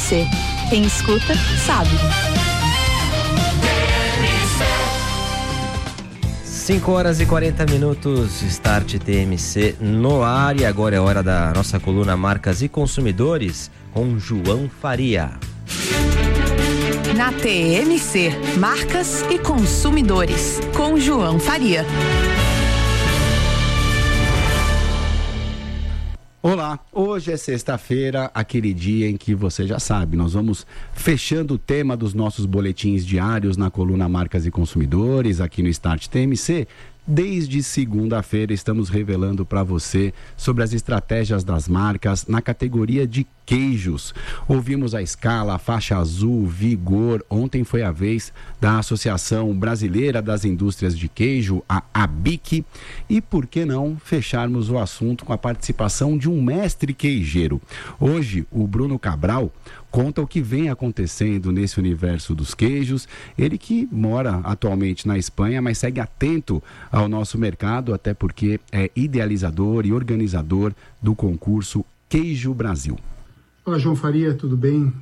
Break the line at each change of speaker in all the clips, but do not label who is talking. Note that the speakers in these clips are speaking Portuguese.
TMC. Quem escuta, sabe.
5h40, Start TMC no ar, e agora é hora da nossa coluna Marcas e Consumidores com João Faria.
Na TMC, Marcas e Consumidores com João Faria.
Olá, hoje é sexta-feira, aquele dia em que você já sabe, nós vamos fechando o tema dos nossos boletins diários na coluna Marcas e Consumidores, aqui no Start TMC. Desde segunda-feira estamos revelando para você sobre as estratégias das marcas na categoria de queijos. Ouvimos a Scala, a Faixa Azul, Vigor. Ontem foi a vez da Associação Brasileira das Indústrias de Queijo, a ABIC. E por que não fecharmos o assunto com a participação de um mestre queijeiro? Hoje, o Bruno Cabral conta o que vem acontecendo nesse universo dos queijos. Ele que mora atualmente na Espanha, mas segue atento ao nosso mercado, até porque é idealizador e organizador do concurso Queijo Brasil.
Olá, João Faria, tudo bem?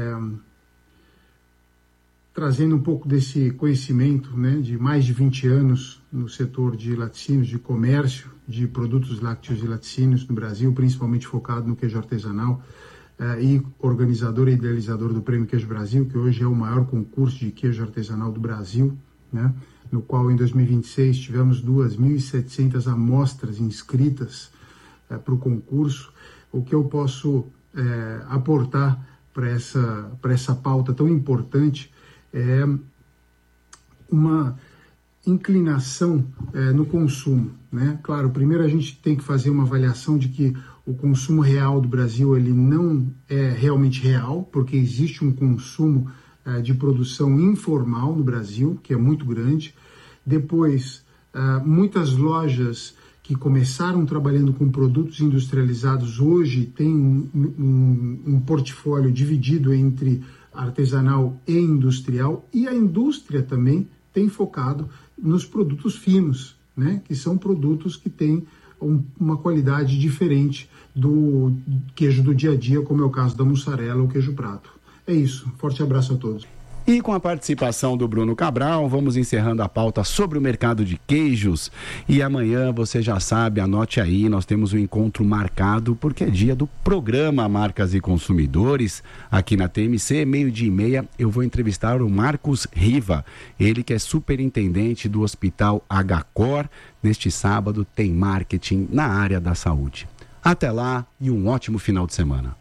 Trazendo um pouco desse conhecimento, né, de mais de 20 anos no setor de laticínios, de comércio de produtos lácteos e laticínios no Brasil, principalmente focado no queijo artesanal, e organizador e idealizador do Prêmio Queijo Brasil, que hoje é o maior concurso de queijo artesanal do Brasil, né, no qual em 2026 tivemos 2.700 amostras inscritas para o concurso. O que eu posso aportar para essa pauta tão importante é uma inclinação no consumo, né? Claro, primeiro a gente tem que fazer uma avaliação de que o consumo real do Brasil ele não é realmente real, porque existe um consumo de produção informal no Brasil, que é muito grande. Depois, muitas lojas que começaram trabalhando com produtos industrializados hoje têm um portfólio dividido entre artesanal e industrial, e a indústria também tem focado nos produtos finos, né, que são produtos que têm uma qualidade diferente do queijo do dia a dia, como é o caso da mussarela ou queijo prato. É isso, forte abraço a todos.
E com a participação do Bruno Cabral, vamos encerrando a pauta sobre o mercado de queijos. E amanhã, você já sabe, anote aí, nós temos um encontro marcado, porque é dia do programa Marcas e Consumidores. Aqui na TMC, 12:30, eu vou entrevistar o Marcos Riva, ele que é superintendente do Hospital HCOR. Neste sábado tem marketing na área da saúde. Até lá e um ótimo final de semana.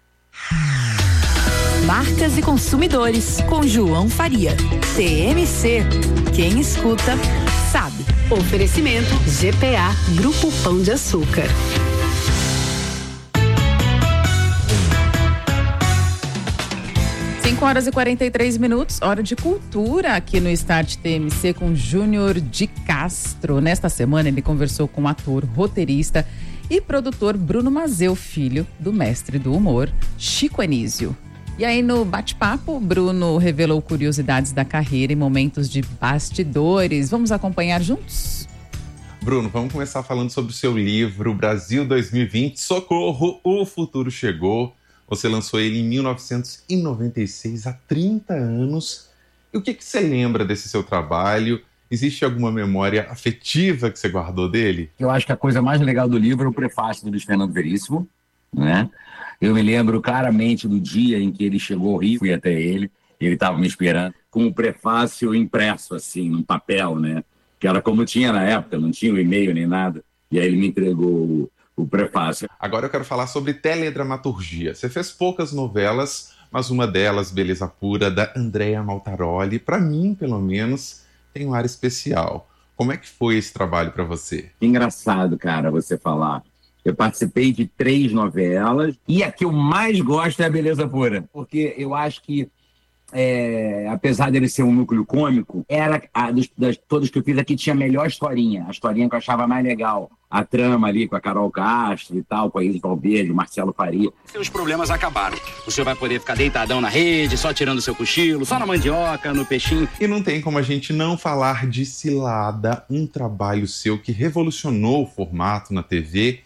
Marcas e Consumidores, com João Faria. TMC. Quem escuta, sabe. Oferecimento GPA, Grupo Pão de Açúcar.
5h43, hora de cultura aqui no Start TMC com Júnior de Castro. Nesta semana ele conversou com o ator, roteirista e produtor Bruno Mazzeo, filho do mestre do humor, Chico Anísio. E aí no bate-papo, Bruno revelou curiosidades da carreira e momentos de bastidores. Vamos acompanhar juntos?
Bruno, vamos começar falando sobre o seu livro Brasil 2020, Socorro, o futuro chegou. Você lançou ele em 1996, há 30 anos. E o que você lembra desse seu trabalho? Existe alguma memória afetiva que você guardou dele?
Eu acho que a coisa mais legal do livro é o prefácio do Luiz Fernando Veríssimo, né? Eu me lembro claramente do dia em que ele chegou ao Rio, fui até ele estava me esperando, com o prefácio impresso, assim, num papel, né? Que era como tinha na época, não tinha o e-mail nem nada. E aí ele me entregou o prefácio.
Agora eu quero falar sobre teledramaturgia. Você fez poucas novelas, mas uma delas, Beleza Pura, da Andréa Maltaroli, para mim, pelo menos, tem um ar especial. Como é que foi esse trabalho para você?
Engraçado, cara, você falar. Eu participei de 3 novelas e a que eu mais gosto é a Beleza Pura, porque eu acho que, apesar dele ser um núcleo cômico, era das todas que eu fiz aqui tinha a melhor historinha, a historinha que eu achava mais legal. A trama ali com a Carol Castro e tal, com a Isis Valverde, o Marcelo Faria.
Seus problemas acabaram. O senhor vai poder ficar deitadão na rede, só tirando seu cochilo, só na mandioca, no peixinho.
E não tem como a gente não falar de Cilada, um trabalho seu que revolucionou o formato na TV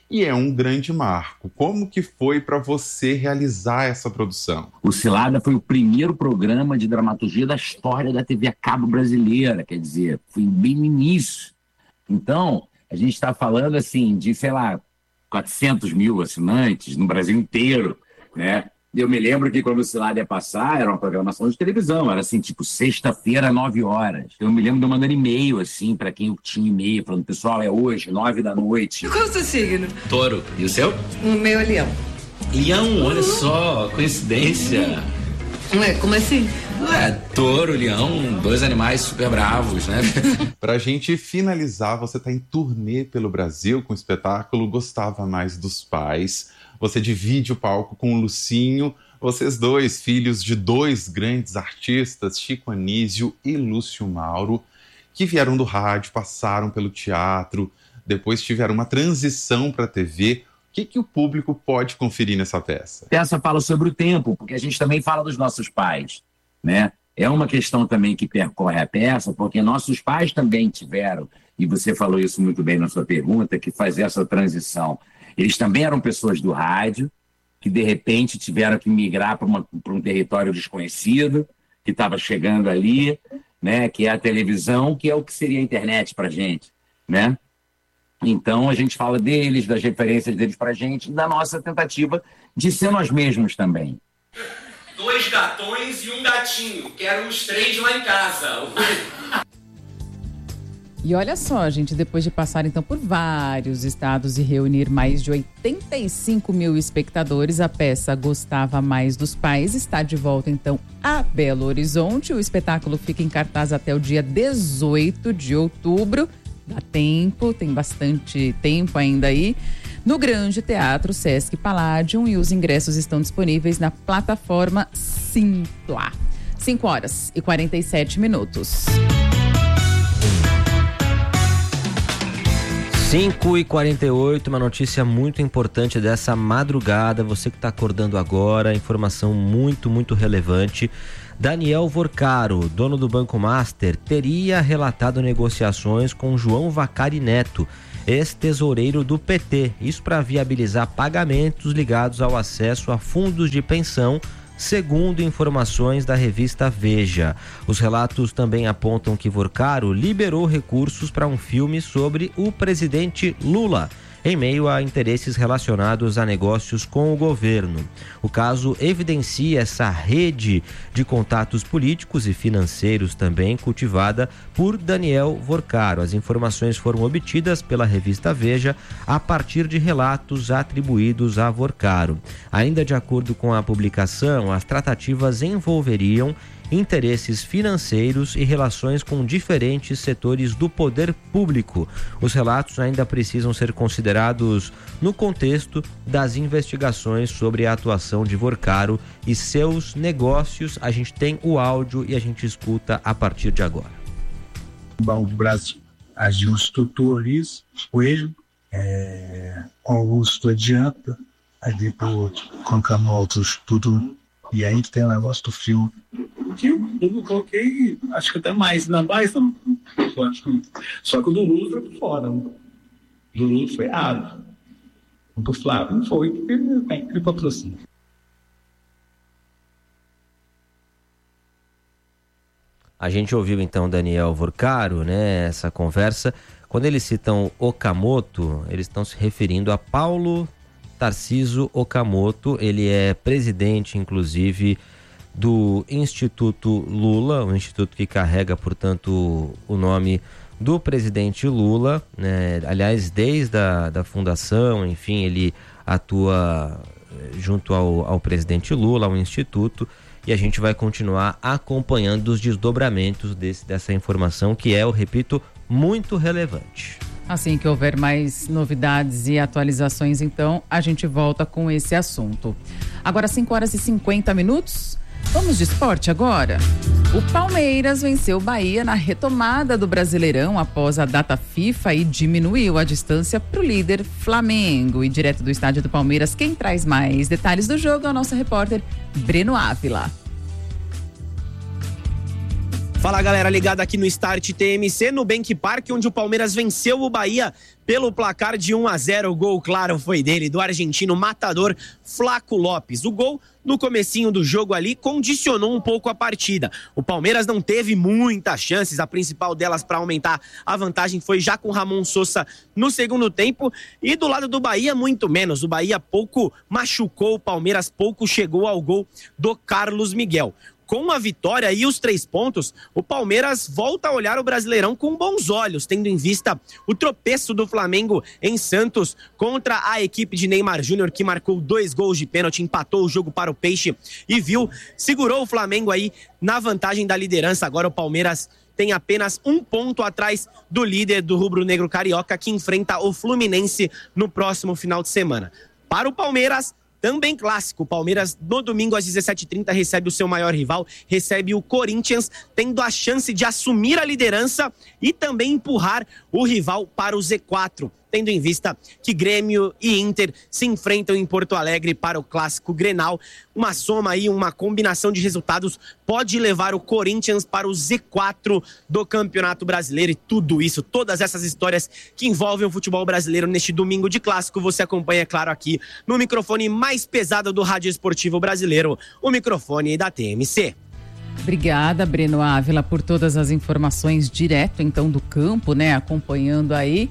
e é um grande marco. Como que foi para você realizar essa produção?
O Cilada foi o primeiro programa de dramaturgia da história da TV a cabo brasileira, quer dizer, foi bem no início. Então, a gente está falando assim de, 400 mil assinantes no Brasil inteiro, né? Eu me lembro que quando o Cilada ia passar, era uma programação de televisão, era assim, tipo, sexta-feira, 9 horas. Eu me lembro de eu mandando e-mail, assim, para quem eu tinha e-mail, falando, pessoal, é hoje, 9 da noite.
Qual é o seu signo?
Touro. E o seu?
O meu é Leão.
Leão, olha só, coincidência.
Ué, como assim?
Touro, leão, 2 animais super bravos, né?
Pra gente finalizar, você tá em turnê pelo Brasil com o espetáculo Gostava Mais dos Pais. Você divide o palco com o Lucinho, vocês dois, filhos de 2 grandes artistas, Chico Anísio e Lúcio Mauro, que vieram do rádio, passaram pelo teatro, depois tiveram uma transição para a TV. O que o público pode conferir nessa peça?
A peça fala sobre o tempo, porque a gente também fala dos nossos pais, né? É uma questão também que percorre a peça, porque nossos pais também tiveram, e você falou isso muito bem na sua pergunta, que fazer essa transição. Eles também eram pessoas do rádio, que de repente tiveram que migrar para um território desconhecido, que estava chegando ali, né? Que é a televisão, que é o que seria a internet para a gente, né? Então a gente fala deles, das referências deles pra gente, da nossa tentativa de ser nós mesmos também.
2 gatões e um gatinho, quero os 3 lá em casa.
E olha só, gente, depois de passar então por vários estados e reunir mais de 85 mil espectadores, a peça Gostava Mais dos Pais está de volta então a Belo Horizonte. O espetáculo fica em cartaz até o dia 18 de outubro. Dá tempo, tem bastante tempo ainda aí. No Grande Teatro Sesc Palladium, e os ingressos estão disponíveis na plataforma Simpla. 5h47.
5h48, uma notícia muito importante dessa madrugada. Você que está acordando agora, informação muito, muito relevante. Daniel Vorcaro, dono do Banco Master, teria relatado negociações com João Vacari Neto, ex-tesoureiro do PT. Isso para viabilizar pagamentos ligados ao acesso a fundos de pensão, segundo informações da revista Veja. Os relatos também apontam que Vorcaro liberou recursos para um filme sobre o presidente Lula, em meio a interesses relacionados a negócios com o governo. O caso evidencia essa rede de contatos políticos e financeiros também cultivada por Daniel Vorcaro. As informações foram obtidas pela revista Veja a partir de relatos atribuídos a Vorcaro. Ainda de acordo com a publicação, as tratativas envolveriam interesses financeiros e relações com diferentes setores do poder público. Os relatos ainda precisam ser considerados no contexto das investigações sobre a atuação de Vorcaro e seus negócios. A gente tem o áudio e a gente escuta a partir de agora.
O Banco do Brasil ajustou isso, Coelho, Augusto adianta, aí depois colocamos outros tudo, e aí tem o negócio do filme. Eu coloquei, acho que até mais, não, só que o do Lula foi por fora. O do Lula foi errado. O do Flávio não foi, porque ele patrocina.
A gente ouviu então Daniel Vorcaro, né, essa conversa. Quando eles citam Okamoto, eles estão se referindo a Paulo Tarcísio Okamoto. Ele é presidente, inclusive, do Instituto Lula, um instituto que carrega, portanto, o nome do presidente Lula, né? Aliás, desde a fundação, enfim, ele atua junto ao presidente Lula, ao instituto, e a gente vai continuar acompanhando os desdobramentos dessa informação, que é, eu repito, muito relevante.
Assim que houver mais novidades e atualizações, então, a gente volta com esse assunto. Agora, 5h50. Vamos de esporte agora? O Palmeiras venceu o Bahia na retomada do Brasileirão após a data FIFA e diminuiu a distância para o líder Flamengo. E direto do estádio do Palmeiras, quem traz mais detalhes do jogo é o nosso repórter Breno Ávila.
Fala, galera, ligada aqui no Start TMC, no Bank Park, onde o Palmeiras venceu o Bahia pelo placar de 1-0. O gol, claro, foi dele, do argentino matador Flaco Lopes. O gol, no comecinho do jogo ali, condicionou um pouco a partida. O Palmeiras não teve muitas chances, a principal delas para aumentar a vantagem foi já com Ramon Sosa no segundo tempo, e do lado do Bahia, muito menos. O Bahia pouco machucou o Palmeiras, pouco chegou ao gol do Carlos Miguel. Com a vitória e os 3 pontos, o Palmeiras volta a olhar o Brasileirão com bons olhos, tendo em vista o tropeço do Flamengo em Santos contra a equipe de Neymar Júnior, que marcou 2 gols de pênalti, empatou o jogo para o Peixe e segurou o Flamengo aí na vantagem da liderança. Agora o Palmeiras tem apenas 1 ponto atrás do líder do rubro-negro carioca, que enfrenta o Fluminense no próximo final de semana. Para o Palmeiras, também clássico, o Palmeiras no domingo às 17h30 recebe o seu maior rival, recebe o Corinthians, tendo a chance de assumir a liderança e também empurrar o rival para o Z4, tendo em vista que Grêmio e Inter se enfrentam em Porto Alegre para o clássico Grenal. Uma soma aí, uma combinação de resultados pode levar o Corinthians para o Z4 do Campeonato Brasileiro. E tudo isso, todas essas histórias que envolvem o futebol brasileiro neste domingo de clássico, você acompanha, claro, aqui no microfone mais pesado do Rádio Esportivo Brasileiro, o microfone da TMC.
Obrigada, Breno Ávila, por todas as informações direto, então, do campo, né? Acompanhando aí.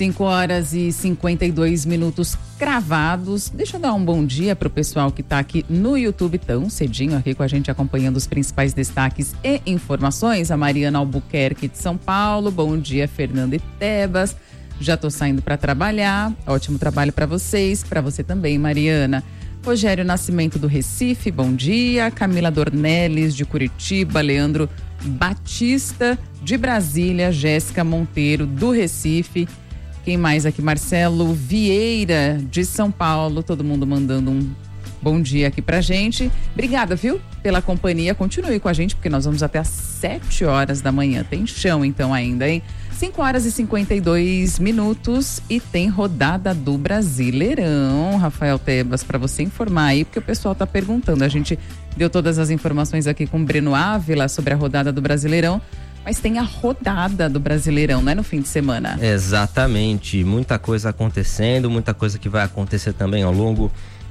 5h52 cravados. Deixa eu dar um bom dia para o pessoal que está aqui no YouTube tão cedinho aqui com a gente, acompanhando os principais destaques e informações. A Mariana Albuquerque de São Paulo. Bom dia, Fernanda e Tebas. Já estou saindo para trabalhar. Ótimo trabalho para vocês, para você também, Mariana. Rogério Nascimento do Recife, bom dia. Camila Dornelles de Curitiba. Leandro Batista de Brasília. Jéssica Monteiro do Recife. Quem mais aqui? Marcelo Vieira de São Paulo. Todo mundo mandando um bom dia aqui pra gente. Obrigada, viu, pela companhia. Continue com a gente, porque nós vamos até às 7 horas da manhã. Tem chão então ainda, hein? 5h52 e tem rodada do Brasileirão, Rafael Tebas, para você informar aí, porque o pessoal tá perguntando. A gente deu todas as informações aqui com o Breno Ávila sobre a rodada do Brasileirão, mas tem a rodada do Brasileirão, né, no fim de semana.
Exatamente, muita coisa acontecendo, muita coisa que vai acontecer também ao longo,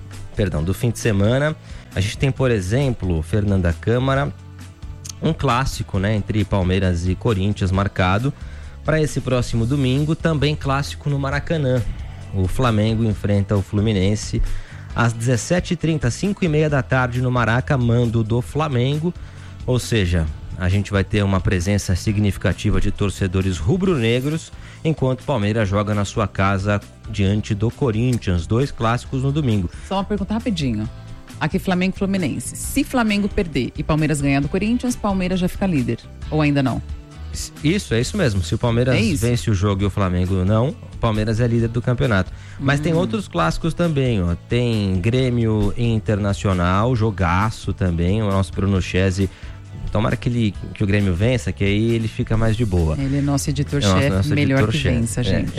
do fim de semana. A gente tem, por exemplo, Fernanda Câmara, um clássico, né, entre Palmeiras e Corinthians marcado para esse próximo domingo, também clássico no Maracanã. O Flamengo enfrenta o Fluminense às 17h30, 5h30 da tarde no Maraca, mando do Flamengo, ou seja, a gente vai ter uma presença significativa de torcedores rubro-negros, enquanto o Palmeiras joga na sua casa diante do Corinthians. 2 clássicos no domingo.
Só uma pergunta rapidinho. Aqui Flamengo e Fluminense. Se Flamengo perder e Palmeiras ganhar do Corinthians, Palmeiras já fica líder. Ou ainda não?
Isso, é isso mesmo. Se o Palmeiras vence o jogo e o Flamengo não, o Palmeiras é líder do campeonato. Mas tem outros clássicos também, ó. Tem Grêmio Internacional, jogaço também. O nosso Bruno Chese, tomara que o Grêmio vença, que aí ele fica mais de boa.
Ele é nosso editor-chefe, melhor que vença, gente.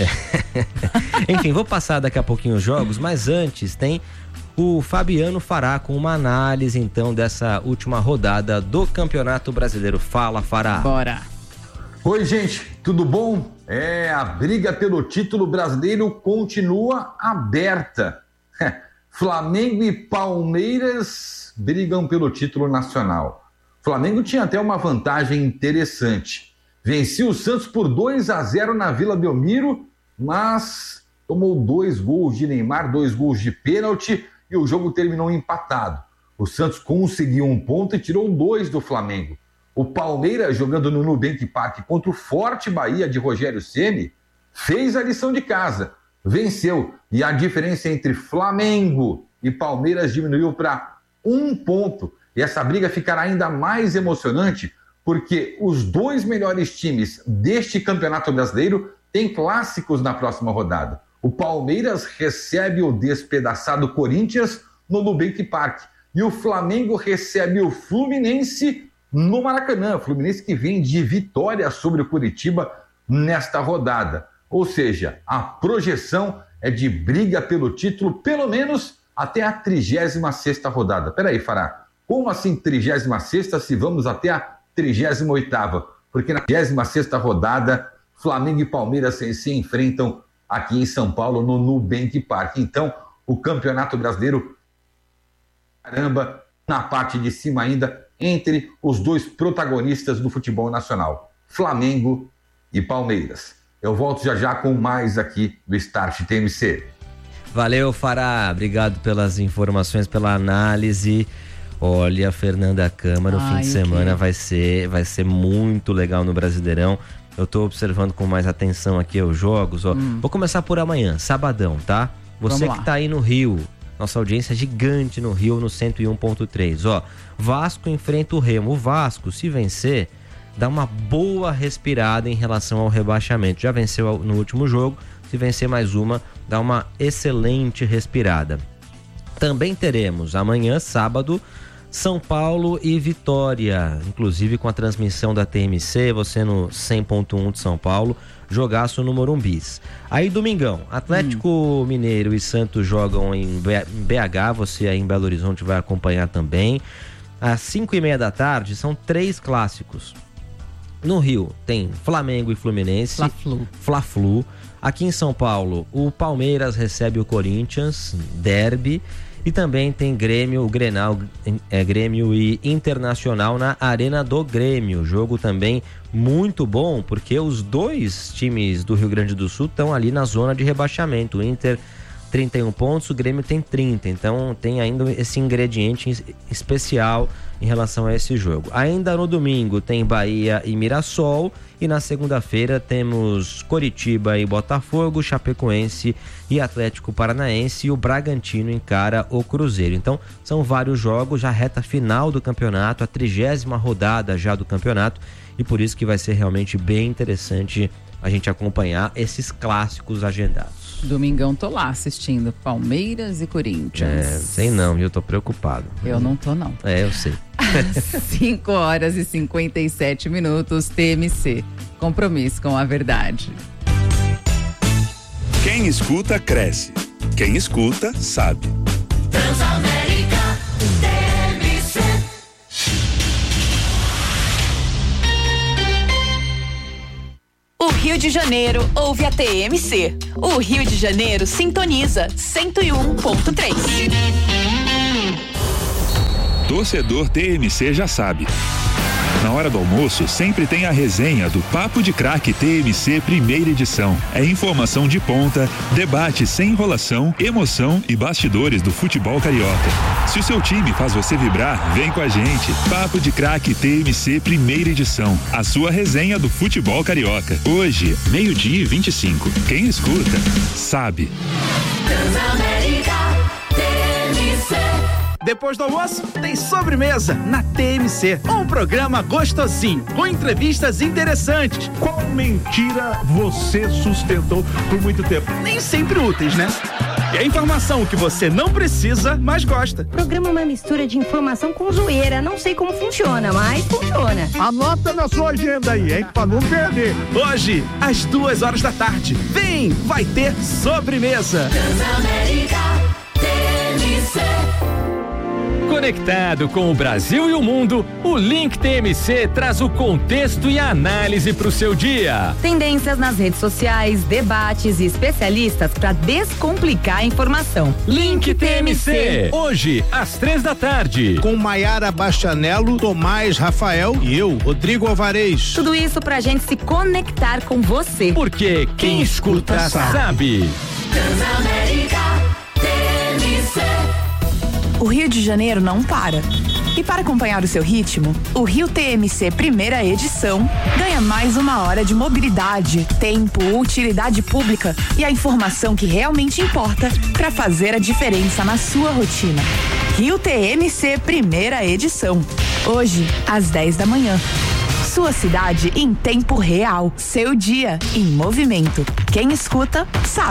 Enfim, vou passar daqui a pouquinho os jogos, mas antes tem o Fabiano Fará com uma análise, então, dessa última rodada do Campeonato Brasileiro. Fala, Fará.
Bora.
Oi, gente, tudo bom? A briga pelo título brasileiro continua aberta. Flamengo e Palmeiras brigam pelo título nacional. Flamengo tinha até uma vantagem interessante. Vencia o Santos por 2-0 na Vila Belmiro, mas tomou 2 gols de Neymar, 2 gols de pênalti e o jogo terminou empatado. O Santos conseguiu 1 ponto e tirou 2 do Flamengo. O Palmeiras, jogando no Nubank Park contra o Forte Bahia de Rogério Ceni, fez a lição de casa, venceu. E a diferença entre Flamengo e Palmeiras diminuiu para 1 ponto. E essa briga ficará ainda mais emocionante porque os 2 melhores times deste Campeonato Brasileiro têm clássicos na próxima rodada. O Palmeiras recebe o despedaçado Corinthians no Nubank Park e o Flamengo recebe o Fluminense no Maracanã. Fluminense que vem de vitória sobre o Curitiba nesta rodada. Ou seja, a projeção é de briga pelo título, pelo menos até a 36ª rodada. Peraí, Fará. Como assim 36ª se vamos até a 38ª, porque na 26ª rodada, Flamengo e Palmeiras se enfrentam aqui em São Paulo, no Nubank Park. Então, o Campeonato Brasileiro, caramba, na parte de cima ainda, entre os dois protagonistas do futebol nacional, Flamengo e Palmeiras. Eu volto já com mais aqui do Start TMC.
Valeu, Fará. Obrigado pelas informações, pela análise. Olha, Fernanda Câmara, o fim de semana vai ser muito legal no Brasileirão. Eu tô observando com mais atenção aqui os jogos. Ó. Vou começar por amanhã, sabadão, tá? Você que tá aí no Rio, nossa audiência é gigante no Rio, no 101.3. Ó, Vasco enfrenta o Remo. O Vasco, se vencer, dá uma boa respirada em relação ao rebaixamento. Já venceu no último jogo, se vencer mais uma, dá uma excelente respirada. Também teremos amanhã, sábado, São Paulo e Vitória, inclusive com a transmissão da TMC, você no 100.1 de São Paulo, jogaço no Morumbis. Aí domingão, Atlético Mineiro e Santos jogam em BH, você aí em Belo Horizonte vai acompanhar também. Às 5h30 da tarde são 3 clássicos. No Rio tem Flamengo e Fluminense, Fla-Flu. Aqui em São Paulo, o Palmeiras recebe o Corinthians, derby. E também tem Grêmio, o Grenal, Grêmio e Internacional na Arena do Grêmio. Jogo também muito bom, porque os dois times do Rio Grande do Sul estão ali na zona de rebaixamento. O Inter 31 pontos, o Grêmio tem 30. Então tem ainda esse ingrediente especial em relação a esse jogo. Ainda no domingo tem Bahia e Mirassol. E na segunda-feira temos Coritiba e Botafogo, Chapecoense e Atlético Paranaense, e o Bragantino encara o Cruzeiro. Então são vários jogos, já reta final do campeonato, a 30ª rodada já do campeonato, e por isso que vai ser realmente bem interessante a gente acompanhar esses clássicos agendados.
Domingão tô lá assistindo Palmeiras e Corinthians.
Sei não, eu tô preocupado.
Eu não tô não.
Eu sei.
5h57, TMC. Compromisso com a verdade.
Quem escuta, cresce. Quem escuta, sabe.
Transamérica TMC.
O Rio de Janeiro ouve a TMC. O Rio de Janeiro sintoniza 101.3.
Torcedor TMC já sabe. Na hora do almoço, sempre tem a resenha do Papo de Craque TMC primeira edição. É informação de ponta, debate sem enrolação, emoção e bastidores do futebol carioca. Se o seu time faz você vibrar, vem com a gente. Papo de Craque TMC primeira edição. A sua resenha do futebol carioca. Hoje, 12h25. Quem escuta, sabe.
Transamérica TMC.
Depois do almoço, tem sobremesa na TMC. Um programa gostosinho, com entrevistas interessantes.
Qual mentira você sustentou por muito tempo?
Nem sempre úteis, né? E a informação que você não precisa, mas gosta.
O programa é uma mistura de informação com zoeira. Não sei como funciona, mas funciona.
Anota na sua agenda aí, hein? Pra não perder.
Hoje, às 14h. Vem, vai ter sobremesa.
Transamérica TMC.
Conectado com o Brasil e o mundo, o Link TMC traz o contexto e a análise para o seu dia.
Tendências nas redes sociais, debates e especialistas para descomplicar a informação.
Link TMC, hoje às 15h.
Com Maiara Bastianello, Tomás Rafael e eu, Rodrigo Alvarez.
Tudo isso pra gente se conectar com você.
Porque quem escuta sabe.
Transamérica TMC.
O Rio de Janeiro não para. E para acompanhar o seu ritmo, o Rio TMC primeira edição ganha mais uma hora de mobilidade, tempo, utilidade pública e a informação que realmente importa para fazer a diferença na sua rotina. Rio TMC primeira edição. Hoje, às 10h. Sua cidade em tempo real. Seu dia em movimento. Quem escuta, sabe.